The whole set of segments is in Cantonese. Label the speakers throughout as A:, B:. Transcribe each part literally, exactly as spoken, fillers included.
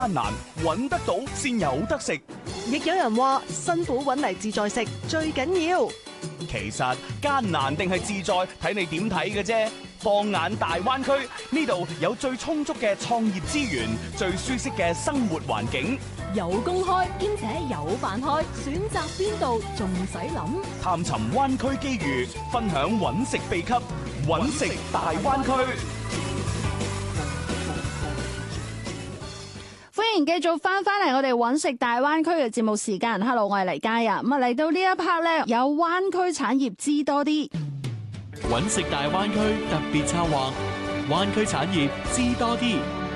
A: 艱難揾得到先有得食，
B: 亦有人話辛苦揾嚟自在食最緊要。
A: 其實艱難定係自在睇你點睇嘅啫。放眼大灣區，呢度有最充足嘅創業資源，最舒適嘅生活環境，
C: 有公開兼且有飯開，選擇邊度仲使諗？
A: 探尋灣區機遇，分享揾食秘笈，揾食大灣區。
D: 歡迎繼續翻返嚟我哋揾食大灣區嘅節目時間。Hello， 我係黎嘉啊。咁啊嚟到呢一 part 咧，有灣區產業知多啲。
E: 揾食大灣區特別策劃，灣區產業知多啲。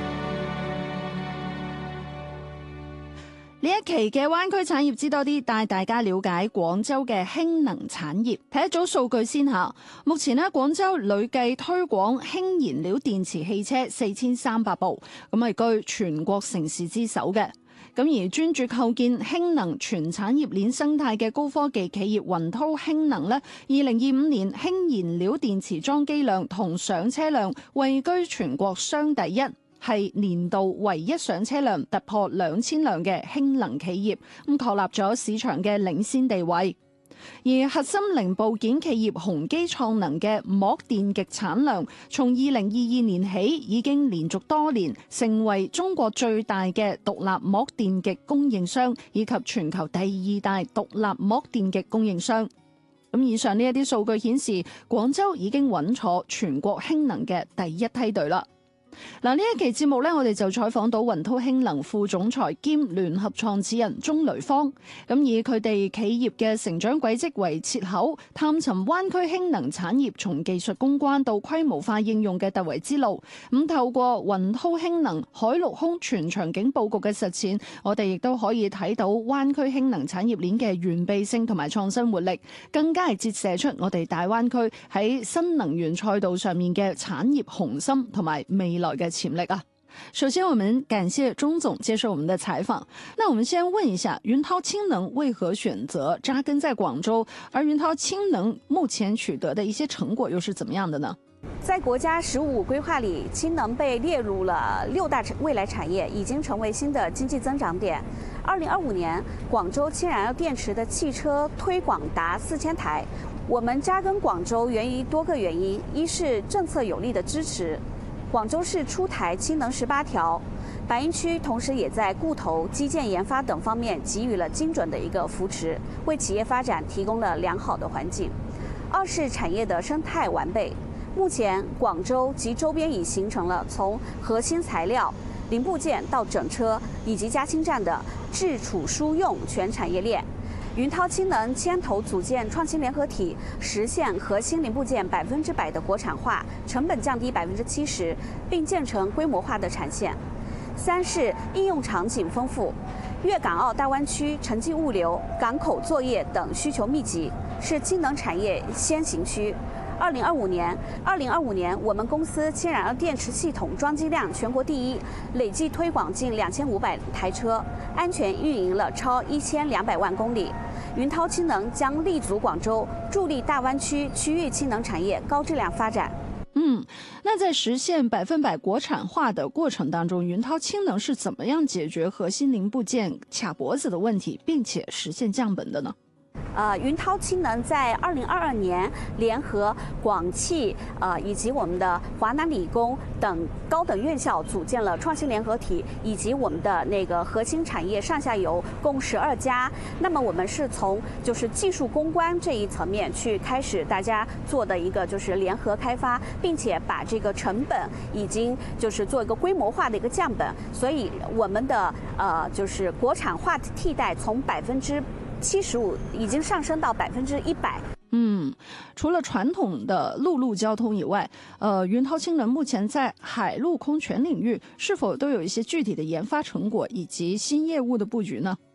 D: 呢一期嘅灣區產業知多啲，帶大家了解廣州嘅氫能產業。睇一組數據先下，目前呢，廣州累計推廣氫燃料電池汽車四千三百部，咁係居全國城市之首嘅。咁而專注構建氫能全產業鏈生態嘅高科技企業雲濤氫能呢，二零二五年氫燃料電池裝機量同上車量位居全國雙第一，係年度唯一上車量突破兩千輛嘅氫能企業，咁確立咗市場嘅領先地位。而核心零部件企業宏基創能嘅膜電極產量，從二零二二年起已經連續多年成為中國最大嘅獨立膜電極供應商，以及全球第二大獨立膜電極供應商。咁以上呢一啲數據顯示，廣州已經穩坐全國氫能嘅第一梯隊啦。嗱，呢一期節目咧，我哋就採訪到雲濤氫能副總裁兼聯合創始人鍾雷方，咁以佢哋企業嘅成長軌跡為切口，探尋灣區氫能產業從技術攻關到規模化應用嘅突圍之路。咁透過雲濤氫能海陸空全場景佈局嘅實踐，我哋亦都可以睇到灣區氫能產業鏈嘅完備性同埋創新活力，更加係折射出我哋大灣區喺新能源賽道上面嘅產業雄心同埋未來嘅潛力啊！首先，我們感謝鍾總接受我們的採訪。那我們先問一下，雲濤氫能為何選擇紮根在廣州？而雲濤氫能目前取得的一些成果又是怎麼樣的呢？
F: 在國家“十五”規劃裡，氫能被列入了六大未來產業，已經成為新的經濟增長點。二零二五年，廣州氫燃料電池的汽車推廣達四千台。我們紮根廣州源於多個原因，一是政策有力的支持。廣州市出台氫能十八條，白雲區同時也在固投、基建研發等方面給予了精準的一個扶持，為企業發展提供了良好的環境。二是產業的生態完備，目前廣州及周邊已形成了從核心材料、零部件到整車以及加氫站的製儲輸用全產業鏈。雲濤氫能牽頭組建創新聯合體，實現核心零部件百分之百的國產化，成本降低百分之七十，並建成規模化的產線。三是應用場景豐富，粵港澳大灣區城際物流、港口作業等需求密集，是氫能產業先行區。二零二五年，二零二五年，我們公司氫燃料電池系統裝機量全國第一，累計推廣近兩千五百台車，安全運營了超一千兩百萬公里。雲濤氫能將立足廣州，助力大灣區區域氫能產業高質量發展。
D: 嗯，那在實現百分百國產化的過程當中，雲濤氫能是怎麼樣解決核心零部件卡脖子的問題，並且實現降本的呢？
F: 呃，雲濤氫能在二零二二年聯合廣汽呃以及我們的華南理工等高等院校組建了創新聯合體，以及我們的那個核心產業上下游共十二家。那麼我們是從就是技術攻關這一層面去開始大家做的一個就是聯合開發，並且把這個成本已經就是做一個規模化的一個降本，所以我們的呃就是國產化替代從百分之七十五已經上升到百分之一百。
D: 嗯，除了傳統的陸路交通以外，呃，雲濤氫能目前在海陸空全領域是否都有一些具體的研發成果以及新業務的佈局呢？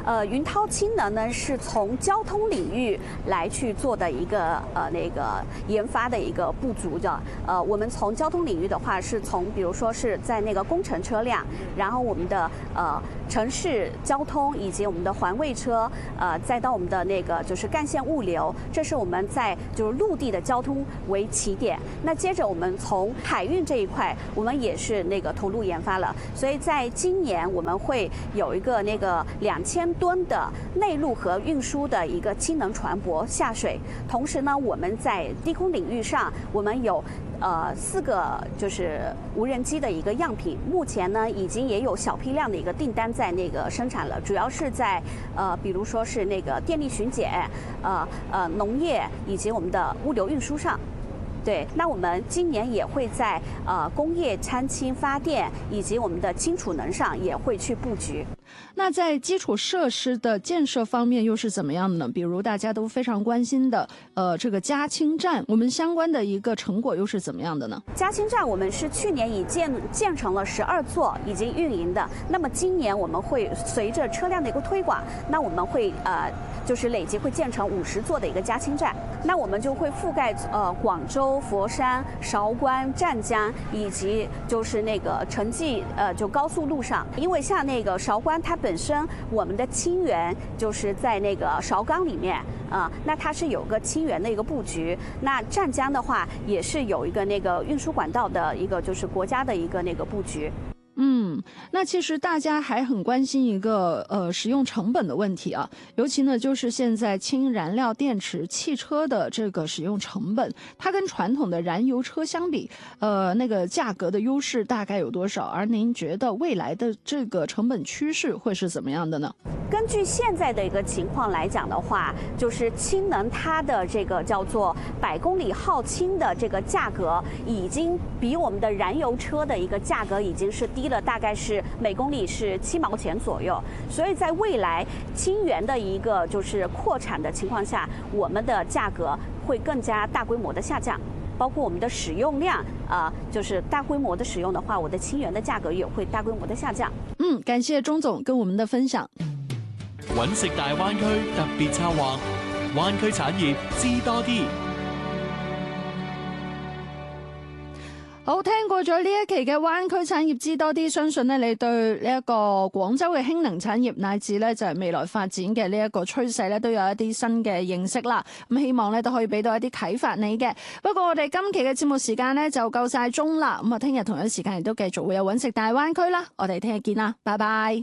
F: 呃，云涛氢能呢是从交通领域来去做的一个呃那个研发的一个不足的。呃，我们从交通领域的话，是从比如说是在那个工程车辆，然后我们的呃城市交通以及我们的环卫车，呃，再到我们的那个就是干线物流，这是我们在就是陆地的交通为起点。那接着我们从海运这一块，我们也是那个投入研发了，所以在今年我们会有一个那个两千吨的内陆和运输的一个氢能船舶下水。同时呢，我们在低空领域上，我们有呃四个就是无人机的一个样品，目前呢已经也有小批量的一个订单在那个生产了，主要是在呃比如说是那个电力巡检、呃呃农业以及我们的物流运输上。对，那我们今年也会在呃工业掺氢发电以及我们的氢储能上也会去布局。
D: 那在基础设施的建设方面又是怎么样的呢？比如大家都非常关心的呃这个加氢站，我们相关的一个成果又是怎么样的呢？
F: 加氢站我们是去年已建建成了十二座，已经运营的。那么今年我们会随着车辆的一个推广，那我们会呃就是累计会建成五十座的一个加氢站。那我们就会覆盖呃广州、佛山、韶关、湛江以及就是那个城际呃就高速路上，因为像那个韶关它本身我们的氢源就是在那个韶钢里面啊、呃，那它是有个氢源的一个布局。那湛江的话也是有一个那个运输管道的一个就是国家的一个那个布局。
D: 嗯，那其实大家还很关心一个呃使用成本的问题啊，尤其呢就是现在氢燃料电池汽车的这个使用成本，它跟传统的燃油车相比，呃那个价格的优势大概有多少？而您觉得未来的这个成本趋势会是怎么样的呢？
F: 根据现在的一个情况来讲的话，就是氢能它的这个叫做百公里耗氢的这个价格，已经比我们的燃油车的一个价格已经是低了，大概是每公里是七毛钱左右。所以在未来氢源的一个就是扩产的情况下，我们的价格会更加大规模的下降。包括我们的使用量啊、呃，就是大规模的使用的话，我的氢源的价格也会大规模的下降。
D: 嗯，感謝鐘總跟我們的分享。
E: 揾食大灣區特別策劃，灣區產業知多啲。
D: 好，聽過咗呢一期嘅灣區產業知多啲，相信咧你對呢一個廣州嘅氫能產業乃至咧就係未來發展嘅呢一個趨勢咧都有一啲新嘅認識啦。咁希望咧都可以俾到一啲啟發你嘅。不過我哋今期嘅節目時間咧就夠晒鐘啦。咁啊，聽日同一時間亦都繼續會有揾食大灣區啦。我哋聽日見啦，拜拜。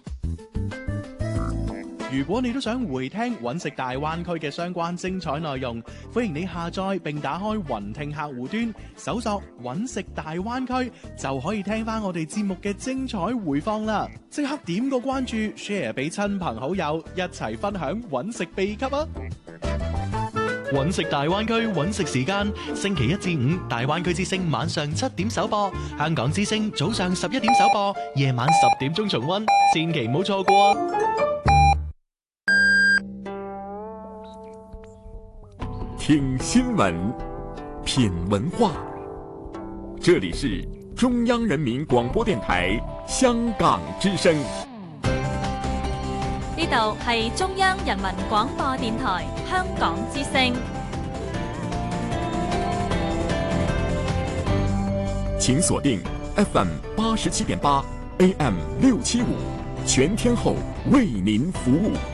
A: 如果你都想回聽揾食大灣區嘅相關精彩內容，歡迎你下載並打開雲聽客戶端，搜索揾食大灣區，就可以聽翻我哋節目嘅精彩回放啦！即刻點個關注 ，share 俾親朋好友，一齊分享揾食秘笈啊！
E: 揾食大灣區揾食時間，星期一至五大灣區之聲晚上七點首播，香港之聲早上十一點首播，夜晚十點鐘重溫，千祈唔好錯過啊！
G: 听新闻，品文化，这里是中央人民广播電台香港之聲。
H: 呢度係中央人民廣播電台香港之聲。
G: 請鎖定 F M 八十七點八 A M 六七五，全天候為您服務。